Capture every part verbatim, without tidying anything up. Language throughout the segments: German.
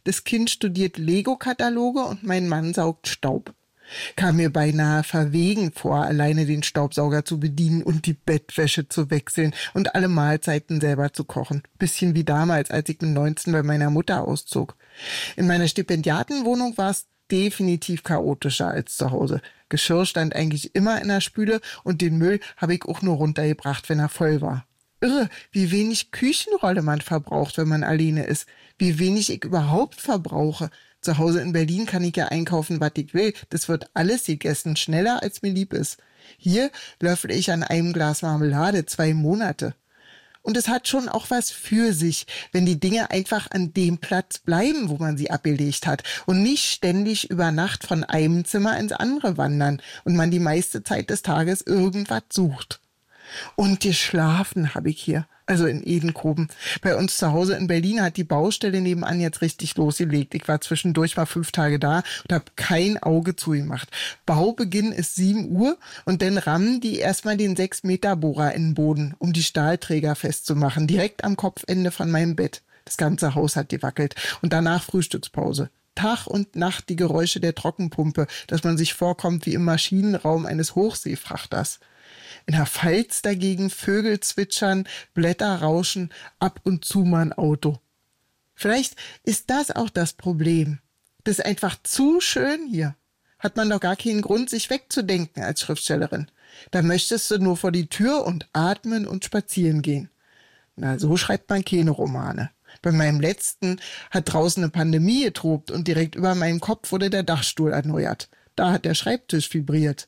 Das Kind studiert Lego-Kataloge und mein Mann saugt Staub. Kam mir beinahe verwegen vor, alleine den Staubsauger zu bedienen und die Bettwäsche zu wechseln und alle Mahlzeiten selber zu kochen. Bisschen wie damals, als ich mit neunzehn bei meiner Mutter auszog. In meiner Stipendiatenwohnung war es definitiv chaotischer als zu Hause. Geschirr stand eigentlich immer in der Spüle und den Müll habe ich auch nur runtergebracht, wenn er voll war. Irre, wie wenig Küchenrolle man verbraucht, wenn man alleine ist. Wie wenig ich überhaupt verbrauche. Zu Hause in Berlin kann ich ja einkaufen, was ich will. Das wird alles gegessen, schneller als mir lieb ist. Hier löffel ich an einem Glas Marmelade zwei Monate. Und es hat schon auch was für sich, wenn die Dinge einfach an dem Platz bleiben, wo man sie abgelegt hat und nicht ständig über Nacht von einem Zimmer ins andere wandern und man die meiste Zeit des Tages irgendwas sucht. Und geschlafen habe ich hier, also in Edenkoben. Bei uns zu Hause in Berlin hat die Baustelle nebenan jetzt richtig losgelegt. Ich war zwischendurch mal fünf Tage da und habe kein Auge zugemacht. Baubeginn ist sieben Uhr und dann rammen die erstmal den sechs Meter Bohrer in den Boden, um die Stahlträger festzumachen, direkt am Kopfende von meinem Bett. Das ganze Haus hat gewackelt und danach Frühstückspause. Tag und Nacht die Geräusche der Trockenpumpe, dass man sich vorkommt wie im Maschinenraum eines Hochseefrachters. In der Pfalz dagegen Vögel zwitschern, Blätter rauschen, ab und zu mal ein Auto. Vielleicht ist das auch das Problem. Das ist einfach zu schön hier. Hat man doch gar keinen Grund, sich wegzudenken als Schriftstellerin. Da möchtest du nur vor die Tür und atmen und spazieren gehen. Na, so schreibt man keine Romane. Bei meinem letzten hat draußen eine Pandemie getobt und direkt über meinem Kopf wurde der Dachstuhl erneuert. Da hat der Schreibtisch vibriert.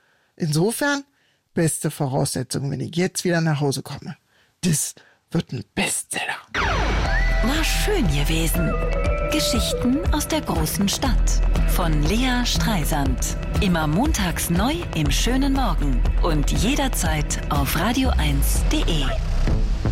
Insofern beste Voraussetzung, wenn ich jetzt wieder nach Hause komme. Das wird ein Bestseller. War schön gewesen. Geschichten aus der großen Stadt. Von Lea Streisand. Immer montags neu im schönen Morgen. Und jederzeit auf radio eins punkt de.